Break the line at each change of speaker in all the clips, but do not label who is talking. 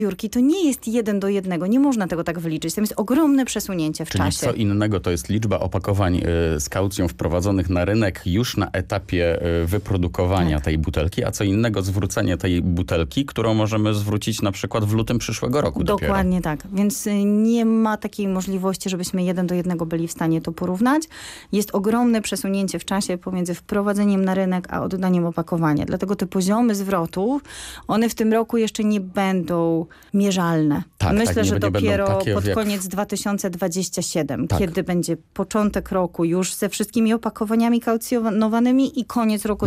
zbiórki to nie jest 1:1, nie można tego tak wyliczyć. Tam jest ogromne przesunięcie w czasie.
Co innego to jest liczba opakowań z kaucją wprowadzonych na rynek już na etapie wyprodukowania tej butelki, a co innego zwrócenie tej butelki, którą możemy zwrócić na przykład w lutym przyszłego roku
Dokładnie
dopiero.
tak. Więc nie ma takiej możliwości, żebyśmy 1:1 byli w stanie to porównać. Jest ogromne przesunięcie w czasie pomiędzy wprowadzeniem na rynek, a oddaniem opakowania. Dlatego te poziomy zwrotów, one w tym roku jeszcze nie będą mierzalne. Myślę, że dopiero pod koniec 2027, kiedy będzie początek roku już ze wszystkimi opakowaniami kaucjonowanymi i koniec roku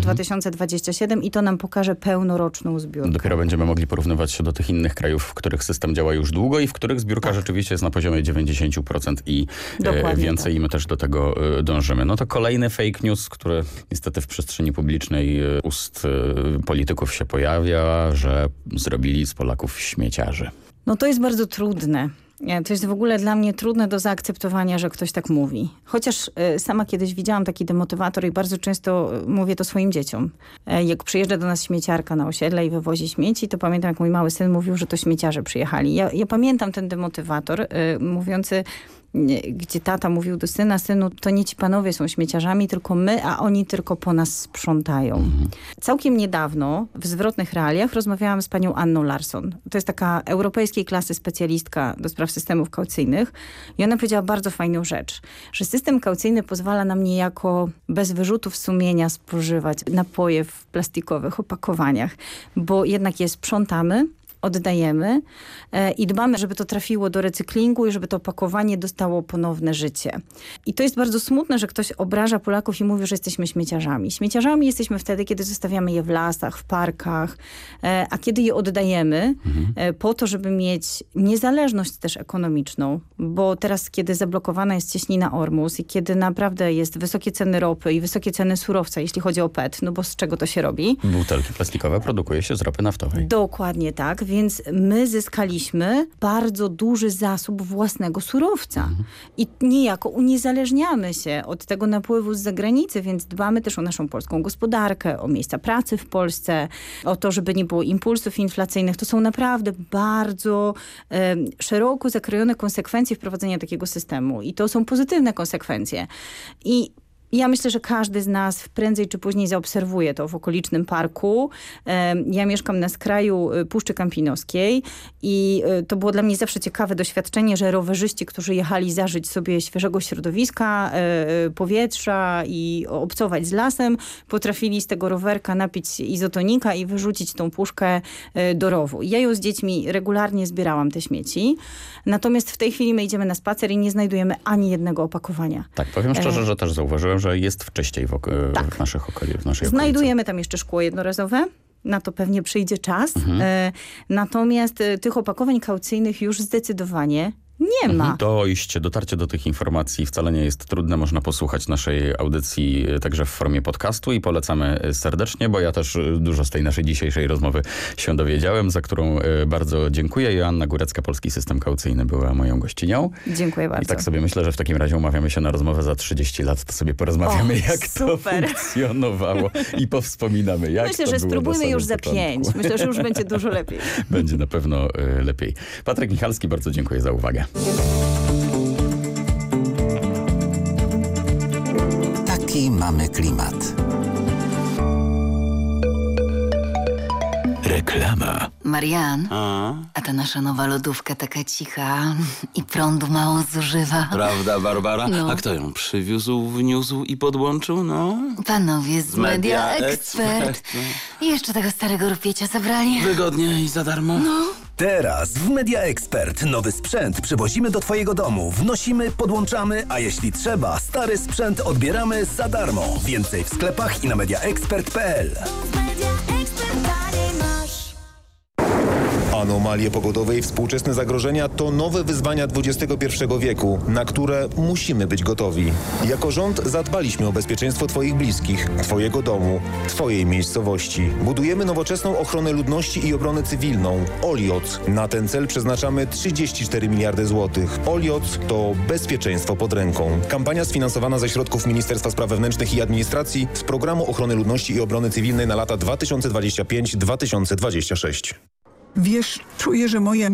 2027 i to nam pokaże pełnoroczną zbiórkę.
Dopiero będziemy mogli porównywać się do tych innych krajów, w których system działa już długo i w których zbiórka rzeczywiście jest na poziomie 90% i więcej i my też do tego dążymy. No to kolejny fake news, który niestety w przestrzeni publicznej ust polityków się pojawia, że zrobili z Polaków śmieciarzy.
No to jest bardzo trudne. To jest w ogóle dla mnie trudne do zaakceptowania, że ktoś tak mówi. Chociaż sama kiedyś widziałam taki demotywator i bardzo często mówię to swoim dzieciom. Jak przyjeżdża do nas śmieciarka na osiedle i wywozi śmieci, to pamiętam, jak mój mały syn mówił, że to śmieciarze przyjechali. Ja pamiętam ten demotywator mówiący, gdzie tata mówił do syna, synu, to nie ci panowie są śmieciarzami, tylko my, a oni tylko po nas sprzątają. Całkiem niedawno w Zwrotnych Realiach rozmawiałam z panią Anną Larsson. To jest taka europejskiej klasy specjalistka do spraw systemów kaucyjnych i ona powiedziała bardzo fajną rzecz, że system kaucyjny pozwala nam niejako bez wyrzutów sumienia spożywać napoje w plastikowych opakowaniach, bo jednak je sprzątamy, oddajemy i dbamy, żeby to trafiło do recyklingu i żeby to opakowanie dostało ponowne życie. I to jest bardzo smutne, że ktoś obraża Polaków i mówi, że jesteśmy śmieciarzami. Śmieciarzami jesteśmy wtedy, kiedy zostawiamy je w lasach, w parkach, a kiedy je oddajemy po to, żeby mieć niezależność też ekonomiczną, bo teraz, kiedy zablokowana jest cieśnina Ormus i kiedy naprawdę jest wysokie ceny ropy i wysokie ceny surowca, jeśli chodzi o PET, no bo z czego to się robi?
Butelki plastikowe produkuje się z ropy naftowej.
Dokładnie tak, więc my zyskaliśmy bardzo duży zasób własnego surowca. I niejako uniezależniamy się od tego napływu z zagranicy, więc dbamy też o naszą polską gospodarkę, o miejsca pracy w Polsce, o to, żeby nie było impulsów inflacyjnych. To są naprawdę bardzo szeroko zakrojone konsekwencje wprowadzenia takiego systemu. I to są pozytywne konsekwencje. I ja myślę, że każdy z nas prędzej czy później zaobserwuje to w okolicznym parku. Ja mieszkam na skraju Puszczy Kampinoskiej i to było dla mnie zawsze ciekawe doświadczenie, że rowerzyści, którzy jechali zażyć sobie świeżego środowiska, powietrza i obcować z lasem, potrafili z tego rowerka napić izotonika i wyrzucić tą puszkę do rowu. Ja ją z dziećmi regularnie zbierałam te śmieci. Natomiast w tej chwili my idziemy na spacer i nie znajdujemy ani jednego opakowania.
Tak, powiem szczerze, że też zauważyłem, że jest wcześniej w naszych okolicach.
Znajdujemy tam jeszcze szkło jednorazowe. Na to pewnie przyjdzie czas. Natomiast tych opakowań kaucyjnych już zdecydowanie nie ma.
Dotarcie do tych informacji wcale nie jest trudne. Można posłuchać naszej audycji także w formie podcastu i polecamy serdecznie, bo ja też dużo z tej naszej dzisiejszej rozmowy się dowiedziałem, za którą bardzo dziękuję. Joanna Górecka, Polski System Kaucyjny, była moją gościnią.
Dziękuję bardzo.
I tak sobie myślę, że w takim razie umawiamy się na rozmowę za 30 lat, to sobie porozmawiamy, jak to funkcjonowało i powspominamy, jak
myślę,
to było.
Myślę, że spróbujmy już za 5. Myślę, że już będzie dużo lepiej.
Będzie na pewno lepiej. Patryk Michalski, bardzo dziękuję za uwagę.
Taki mamy klimat. Reklama.
Marian, a ta nasza nowa lodówka taka cicha i prądu mało zużywa.
Prawda, Barbara?
No.
A kto ją przywiózł, wniósł i podłączył? No.
Panowie z Media Expert. I jeszcze tego starego rupiecia zabrali.
Wygodnie i za darmo.
No.
Teraz w Media Expert nowy sprzęt przywozimy do twojego domu, wnosimy, podłączamy, a jeśli trzeba, stary sprzęt odbieramy za darmo. Więcej w sklepach i na mediaexpert.pl.
Anomalie pogodowe i współczesne zagrożenia to nowe wyzwania XXI wieku, na które musimy być gotowi. Jako rząd zadbaliśmy o bezpieczeństwo Twoich bliskich, Twojego domu, Twojej miejscowości. Budujemy nowoczesną ochronę ludności i obronę cywilną. OLIOC. Na ten cel przeznaczamy 34 miliardy złotych. OLIOC to bezpieczeństwo pod ręką. Kampania sfinansowana ze środków Ministerstwa Spraw Wewnętrznych i Administracji z Programu Ochrony Ludności i Obrony Cywilnej na lata 2025-2026.
Wiesz, czuję, że moja